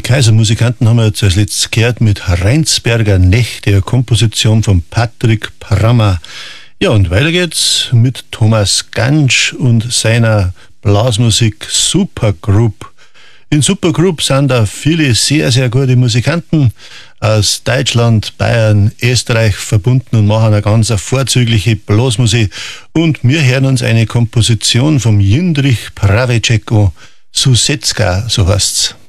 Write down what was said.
Kaisermusikanten haben wir jetzt als letztes gehört mit Rheinsberger Nächte, eine Komposition von Patrick Prammer. Ja, und weiter geht's mit Thomas Gansch und seiner Blasmusik Supergroup. In Supergroup sind da viele sehr, sehr gute Musikanten aus Deutschland, Bayern, Österreich verbunden und machen eine ganz vorzügliche Blasmusik. Und wir hören uns eine Komposition vom Jindřich Praveček an, Susetzka, so heißt's.